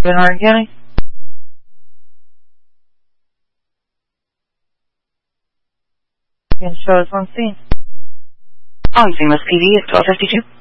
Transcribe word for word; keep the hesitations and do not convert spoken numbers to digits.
Hardin County. You can show us on scene. On scene, West P D is twelve fifty-two.